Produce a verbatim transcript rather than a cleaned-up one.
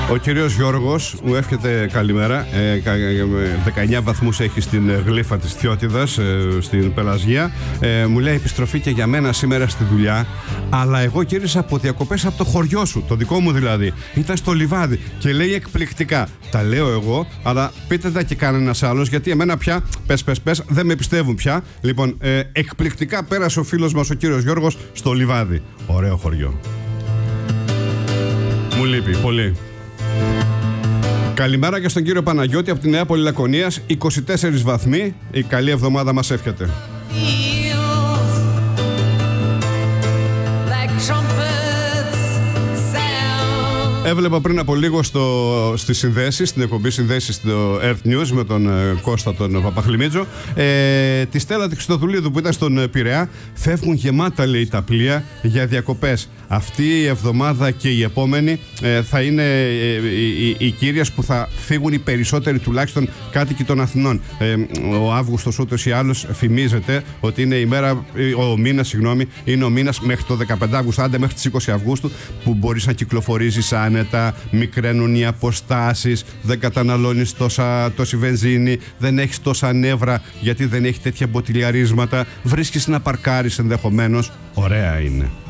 Ο κύριος Γιώργος μου εύχεται καλημέρα. ε, δεκαεννιά βαθμούς έχει στην γλύφα της Θιώτιδας, ε, στην Πελασγία. ε, Μου λέει επιστροφή και για μένα σήμερα στη δουλειά. Αλλά εγώ γύρισα από διακοπές από το χωριό σου, το δικό μου δηλαδή. Ήταν στο Λιβάδι και λέει εκπληκτικά. Τα λέω εγώ, αλλά πείτε τα και κανένας άλλος, γιατί εμένα πια πες πες πες δεν με πιστεύουν πια. Λοιπόν, ε, εκπληκτικά πέρασε ο φίλος μας ο κύριος Γιώργος στο Λιβάδι. Ωραίο χωριό. Μου λείπει πολύ. Καλημέρα και στον κύριο Παναγιώτη από τη Νέα Πόλη Λακωνίας. είκοσι τέσσερις βαθμοί. Η καλή εβδομάδα μας εύχεται. Έβλεπα πριν από λίγο στο, στις συνδέσεις, στην εκπομπή συνδέσεις στο Earth News με τον ε, Κώστα τον Παπαχλημίτζο, ε, τη Στέλλα τη Χριστοδουλίδου που ήταν στον ε, Πειραιά. Φεύγουν γεμάτα, λέει, τα πλοία για διακοπές. Αυτή η εβδομάδα και η επόμενη ε, θα είναι ε, οι, οι, οι κύριες που θα φύγουν οι περισσότεροι, τουλάχιστον κάτοικοι των Αθηνών. Ε, ο Αύγουστος ούτως ή άλλως φημίζεται ότι είναι η μέρα, ο μήνας, συγγνώμη, είναι ο μήνας μέχρι το δεκαπέντε Αυγούστου, άντε μέχρι τις είκοσι Αυγούστου, που μπορείς να κυκλοφορήσεις άνετα, μικραίνουν οι αποστάσεις, δεν καταναλώνεις τόσα, τόση βενζίνη, δεν έχεις τόσα νεύρα γιατί δεν έχει τέτοια μποτιλιαρίσματα, βρίσκεις να παρκάρεις ενδεχομένως. Ωραία είναι.